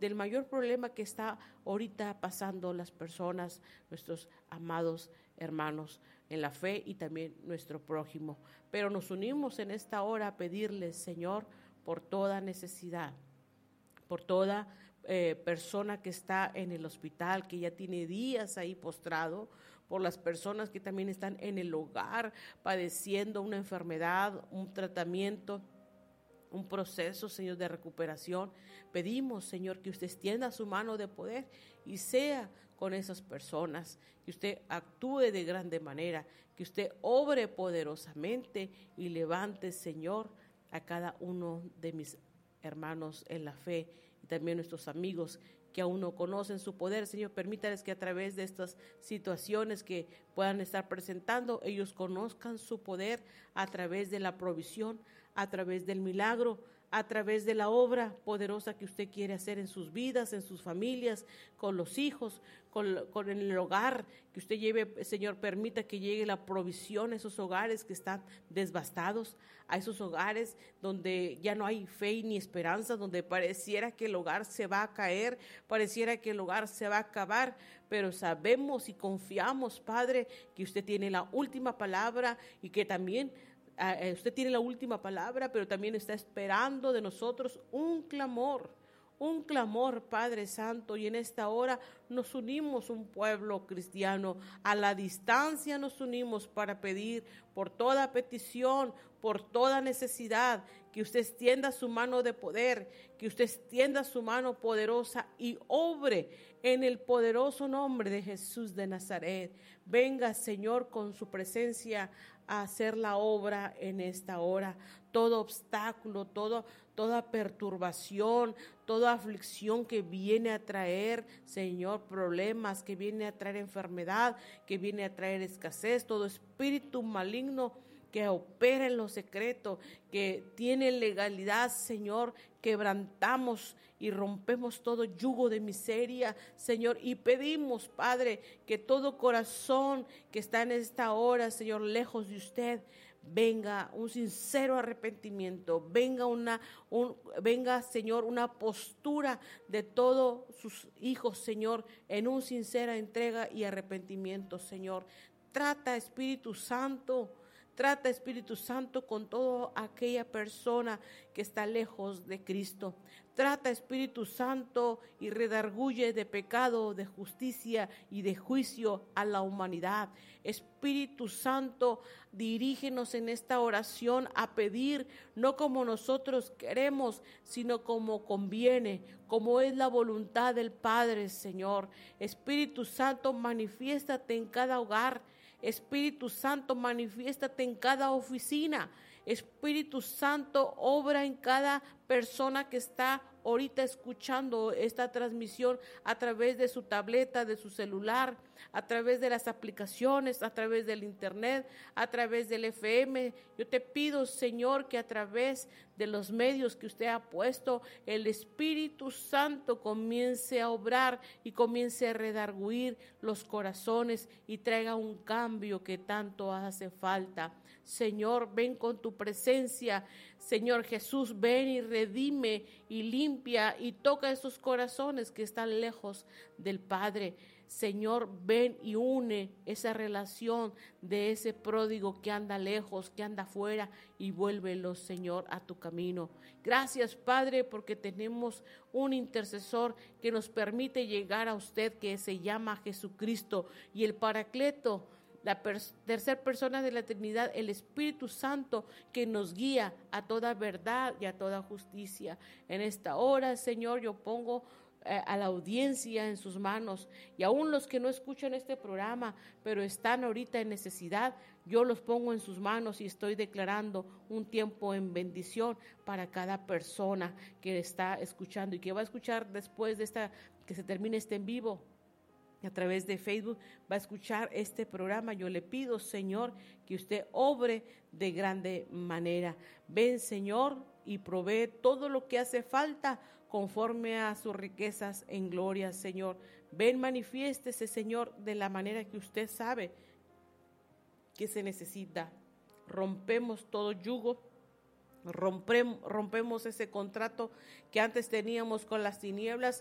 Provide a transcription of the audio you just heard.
del mayor problema que está ahorita pasando las personas, nuestros amados hermanos en la fe y también nuestro prójimo. Pero nos unimos en esta hora a pedirle, Señor, por toda necesidad, por toda persona que está en el hospital, que ya tiene días ahí postrado, por las personas que también están en el hogar padeciendo una enfermedad, un tratamiento, un proceso, Señor, de recuperación. Pedimos, Señor, que usted extienda su mano de poder y sea con esas personas, que usted actúe de grande manera, que usted obre poderosamente y levante, Señor, a cada uno de mis hermanos en la fe y también nuestros amigos que aún no conocen su poder. Señor, permítales que a través de estas situaciones que puedan estar presentando, ellos conozcan su poder a través de la provisión, a través del milagro, a través de la obra poderosa que usted quiere hacer en sus vidas, en sus familias, con los hijos, con el hogar, que usted lleve, Señor, permita que llegue la provisión a esos hogares que están devastados, a esos hogares donde ya no hay fe ni esperanza, donde pareciera que el hogar se va a caer, pareciera que el hogar se va a acabar, pero sabemos y confiamos, Padre, que usted tiene la última palabra y que también usted tiene la última palabra, pero también está esperando de nosotros un clamor, Padre Santo, y en esta hora nos unimos un pueblo cristiano, a la distancia nos unimos para pedir por toda petición, por toda necesidad, que usted extienda su mano de poder, que usted extienda su mano poderosa y obre en el poderoso nombre de Jesús de Nazaret. Venga, Señor, con su presencia a hacer la obra en esta hora. Todo obstáculo, toda perturbación, toda aflicción que viene a traer, Señor, problemas, que viene a traer enfermedad, que viene a traer escasez, todo espíritu maligno que opera en lo secreto, que tiene legalidad, Señor, quebrantamos y rompemos todo yugo de miseria, Señor, y pedimos, Padre, que todo corazón que está en esta hora, Señor, lejos de usted, venga un sincero arrepentimiento, venga, Señor, una postura de todos sus hijos, Señor, en una sincera entrega y arrepentimiento, Señor. Trata, Espíritu Santo, con toda aquella persona que está lejos de Cristo. Trata, Espíritu Santo, y redarguye de pecado, de justicia y de juicio a la humanidad. Espíritu Santo, dirígenos en esta oración a pedir, no como nosotros queremos, sino como conviene, como es la voluntad del Padre, Señor. Espíritu Santo, manifiéstate en cada hogar. Espíritu Santo, manifiéstate en cada oficina. Espíritu Santo, obra en cada persona que está ahorita escuchando esta transmisión a través de su tableta, de su celular, a través de las aplicaciones, a través del internet, a través del FM. Yo te pido, Señor, que a través de los medios que usted ha puesto, el Espíritu Santo comience a obrar y comience a redarguir los corazones y traiga un cambio que tanto hace falta. Señor, ven con tu presencia. Señor Jesús, ven y redime y limpia y toca esos corazones que están lejos del Padre. Señor, ven y une esa relación de ese pródigo que anda lejos, que anda afuera, y vuélvelo, Señor, a tu camino. Gracias, Padre, porque tenemos un intercesor que nos permite llegar a usted, que se llama Jesucristo, y el Paracleto, la tercera persona de la Trinidad, el Espíritu Santo, que nos guía a toda verdad y a toda justicia. En esta hora, Señor, yo pongo a la audiencia en sus manos, y aún los que no escuchan este programa, pero están ahorita en necesidad, yo los pongo en sus manos y estoy declarando un tiempo en bendición para cada persona que está escuchando y que va a escuchar después de que se termine este en vivo. A través de Facebook va a escuchar este programa. Yo le pido, Señor, que usted obre de grande manera. Ven, Señor, y provee todo lo que hace falta conforme a sus riquezas en gloria, Señor. Ven, manifiéstese, Señor, de la manera que usted sabe que se necesita. Rompemos todo yugo. Rompemos ese contrato que antes teníamos con las tinieblas